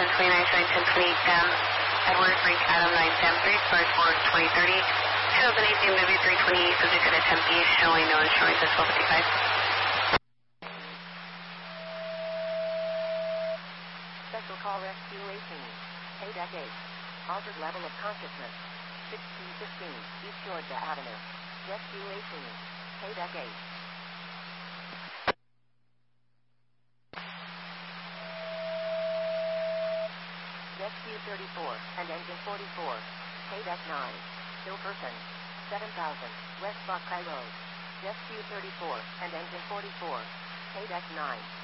1029, showing 1028 Sam, Edward, break Adam 973, start for 2030. Shows an ACM W328, subject at a Tempe, showing no insurance at 1255. Special call rescue 18. KDEC 8. Altered level of consciousness. 1615 East Georgia Avenue. Rescue 18. KDEC 8. Rescue 34 and engine 44. KDEC 9. Still person. 7000 West Buckeye Road. Rescue 34 and engine 44. KDEC 9.